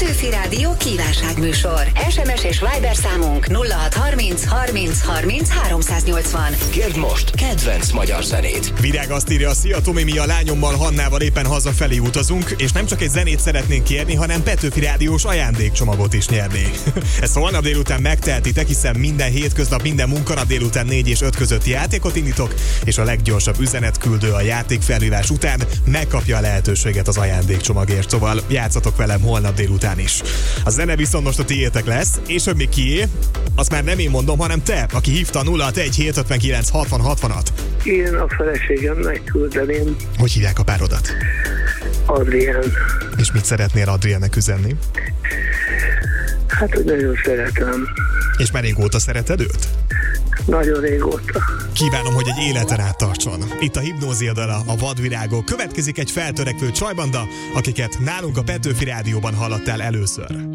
Petőfi Rádió kívánságműsor. SMS és Viber számunk 0630 30 30 380. Kérd most kedvenc magyar zenét. Virág azt írja: szia Tomi, mi a lányommal, Hannával éppen hazafelé utazunk, és nem csak egy zenét szeretnénk kérni, hanem Petőfi Rádiós ajándékcsomagot is nyerni. Ezt holnap délután megtehetitek, hiszen minden hétköznap, minden munkanap délután 4 és 5 között játékot indítok, és a leggyorsabb üzenetküldő a játékfelhívás után megkapja a lehetőséget az ajándékcsomagért. Szóval játszatok velem holnap délután is. A zene viszont most a tiétek lesz, és hogy még kié, azt már nem én mondom, hanem te, aki hívta 061 759 60 60-at. Én a feleségemnek küldeném. Hogy hívják a párodat? Adrián. És mit szeretnél Adriánnek üzenni? Hát, hogy nagyon szeretem. És már régóta szereted őt? Nagyon régóta. Kívánom, hogy egy életen át tartson. Itt a Hipnózia dala, a Vadvirágok. Következik egy feltörekvő csajbanda, akiket nálunk a Petőfi Rádióban hallottál először.